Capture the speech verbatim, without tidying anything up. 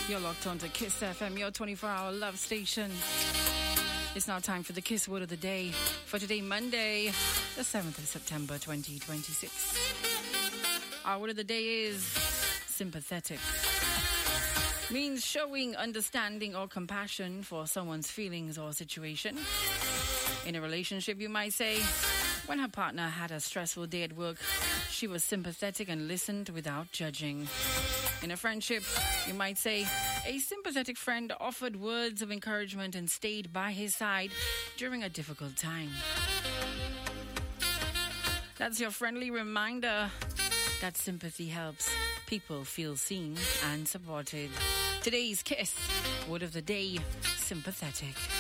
You're locked on to Kiss F M, your twenty-four hour love station. It's now time for the Kiss Word of the Day for today, Monday, the seventh of September, twenty twenty-six. Our word of the day is sympathetic. Means showing understanding or compassion for someone's feelings or situation. In a relationship, you might say, when her partner had a stressful day at work, she was sympathetic and listened without judging. In a friendship, you might say, a sympathetic friend offered words of encouragement and stayed by his side during a difficult time. That's your friendly reminder that sympathy helps people feel seen and supported. Today's Kiss Word of the Day, sympathetic.